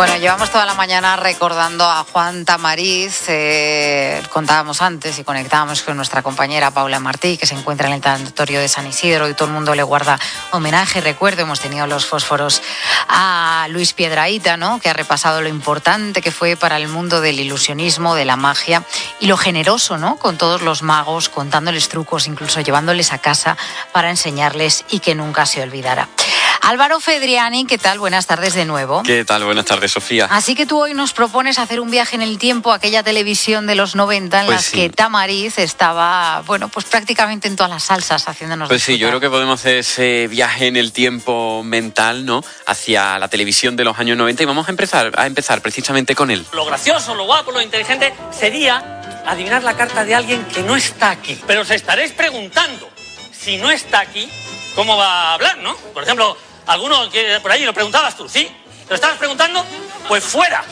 Bueno, llevamos toda la mañana recordando a Juan Tamariz. Contábamos antes y conectábamos con nuestra compañera Paula Martí, que se encuentra en el tanatorio de San Isidro y todo el mundo le guarda homenaje. Recuerdo, hemos tenido los fósforos a Luis Piedrahita, ¿no?, que ha repasado lo importante que fue para el mundo del ilusionismo, de la magia y lo generoso, ¿no?, con todos los magos, contándoles trucos, incluso llevándoles a casa para enseñarles y que nunca se olvidara. Álvaro Fedriani, ¿qué tal? Buenas tardes de nuevo. ¿Qué tal? Buenas tardes, Sofía. Así que tú hoy nos propones hacer un viaje en el tiempo a aquella televisión de los 90 en pues las sí. que Tamariz estaba, bueno, pues prácticamente en todas las salsas haciéndonos Pues sí, disfrutar. yo creo que podemos hacer ese viaje en el tiempo mental, ¿no?, hacia la televisión de los años 90 y vamos a empezar precisamente con él. Lo gracioso, lo guapo, lo inteligente sería adivinar la carta de alguien que no está aquí. Pero os estaréis preguntando, si no está aquí, ¿cómo va a hablar, no? Por ejemplo, alguno que por ahí lo preguntabas tú, ¿sí? ¿Lo estabas preguntando? Pues fuera.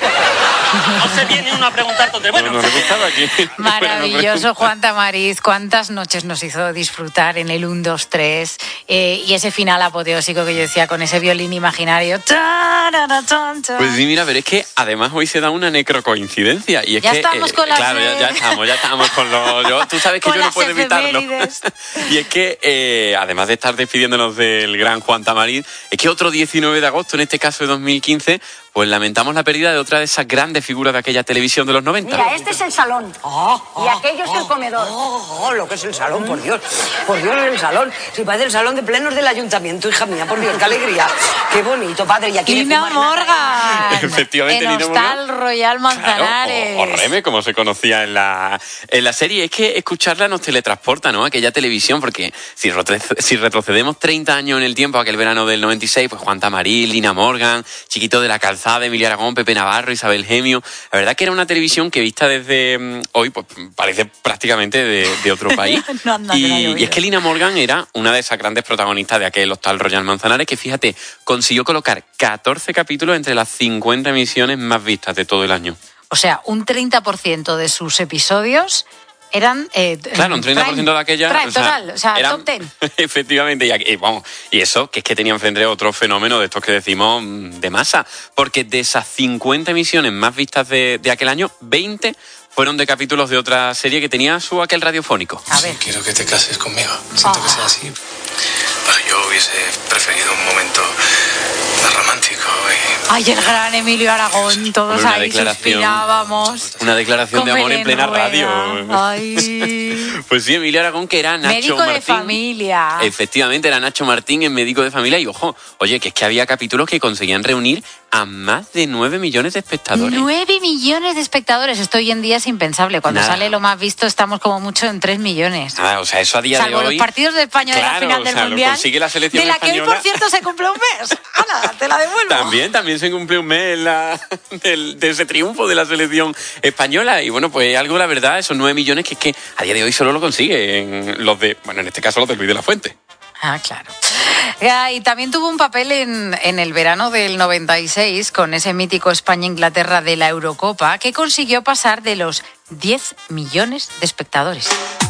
No se viene uno a preguntar tonterías. Bueno, no gustaba aquí. Maravilloso Juan Tamariz, cuántas noches nos hizo disfrutar en el 1, 2, 3 y ese final apoteósico que yo decía con ese violín imaginario. Pues sí, mira, pero es que además hoy se da una necrocoincidencia y es ya que estamos con las claro, ya estamos con los tú sabes que yo no puedo evitarlo. Y es que además de estar despidiéndonos del gran Juan Tamariz, es que otro 19 de agosto, en este caso de 2015, pues lamentamos la pérdida de otra de esas grandes figuras de aquella televisión de los 90. Mira, este es el salón. Y aquello es el comedor. Lo que es el salón, por Dios. Por Dios, el salón. Si parece el salón de plenos del ayuntamiento, hija mía, por Dios, qué alegría. Qué bonito, padre. Y aquí Lina Morgan. Efectivamente, en Lina Hostal Morgan. Royal Manzanares. Claro, o Reme, como se conocía en la serie. Es que escucharla nos teletransporta, ¿no?, a aquella televisión, porque si retrocedemos 30 años en el tiempo, aquel verano del 96, pues Juan Tamariz, Lina Morgan, Chiquito de la Calzada, Emilio Aragón, Pepe Navarro, Isabel Gemio. La verdad que era una televisión que vista desde hoy, pues parece prácticamente de otro país. Y es que Lina Morgan era una de esas grandes protagonistas de aquel Hostal Royal Manzanares que, fíjate, consiguió colocar 14 capítulos entre las 50 emisiones más vistas de todo el año. O sea, un 30% de sus episodios eran claro, un 30% de aquella total, o sea, eran, top 10. Efectivamente, y eso, que es que tenía enfrente otro fenómeno de estos que decimos de masa, porque de esas 50 emisiones más vistas de aquel año, 20 fueron de capítulos de otra serie que tenía su aquel radiofónico. A ver. Quiero que te cases conmigo. Siento que sea así. Bueno, yo hubiese preferido un momento más romántico y... Ay, el gran Emilio Aragón, todos ahí suspirábamos. Una declaración de amor en plena radio. Ay. Pues sí, Emilio Aragón, que era Nacho Médico Martín. de familia. Efectivamente, era Nacho Martín en Médico de Familia. Y ojo, oye, que es que había capítulos que conseguían reunir a más de 9 millones de espectadores. 9 millones de espectadores. Esto hoy en día es impensable. Cuando sale lo más visto estamos como mucho en 3 millones. O sea, eso a día Salvo de hoy... los partidos de España de la final del Mundial. Lo consigue la selección de la española. que hoy, por cierto, se cumple un mes. ¡Hala, te la devuelvo! También se cumple un mes de ese triunfo de la selección española. Y bueno, pues algo, la verdad, esos 9 millones que es que a día de hoy solo lo consiguen los de... Bueno, en este caso los de Luis de la Fuente. Ah, claro. Y también tuvo un papel en el verano del 96 con ese mítico España-Inglaterra de la Eurocopa que consiguió pasar de los 10 millones de espectadores.